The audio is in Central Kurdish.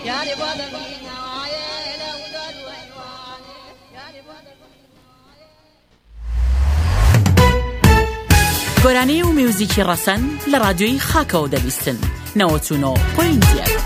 گۆرانەی و میوزیکی ڕەسەن لە ڕادیۆی خاکەوە دەبیستن 99.1